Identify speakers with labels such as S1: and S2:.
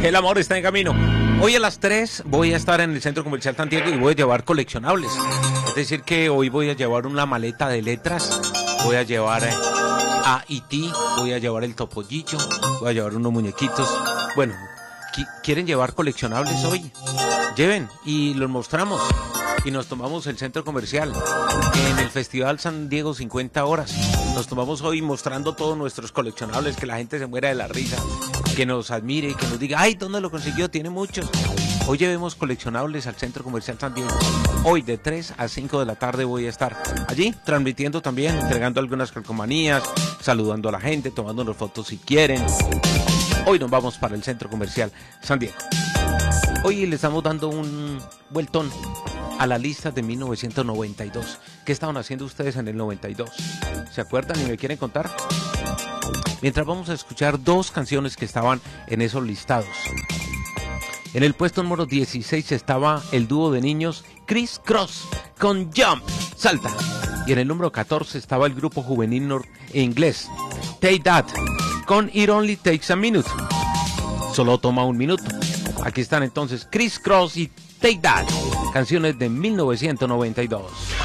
S1: que el amor está en camino. Hoy a las 3 voy a estar en el Centro Comercial Santiago y voy a llevar coleccionables. Es decir que hoy voy a llevar una maleta de letras, voy a llevar a E.T., voy a llevar el topollillo, voy a llevar unos muñequitos. Bueno, ¿quieren llevar coleccionables hoy? Lleven y los mostramos. Y nos tomamos el centro comercial en el Festival San Diego 50 horas. Nos tomamos hoy mostrando todos nuestros coleccionables, que la gente se muera de la risa, que nos admire, que nos diga, ay, ¿dónde lo consiguió? Tiene muchos. Hoy llevemos coleccionables al Centro Comercial San Diego. Hoy de 3 a 5 de la tarde voy a estar allí transmitiendo también, entregando algunas calcomanías, saludando a la gente, tomándonos fotos si quieren. Hoy nos vamos para el Centro Comercial San Diego. Hoy le estamos dando un vueltón a la lista de 1992. ¿Qué estaban haciendo ustedes en el 92? ¿Se acuerdan y me quieren contar? Mientras vamos a escuchar dos canciones que estaban en esos listados. En el puesto número 16 estaba el dúo de niños Criss Cross con Jump, Salta. Y en el número 14 estaba el grupo juvenil inglés Take That con It Only Takes a Minute. Solo toma un minuto. Aquí están entonces Criss Cross y Take That, canciones de 1992.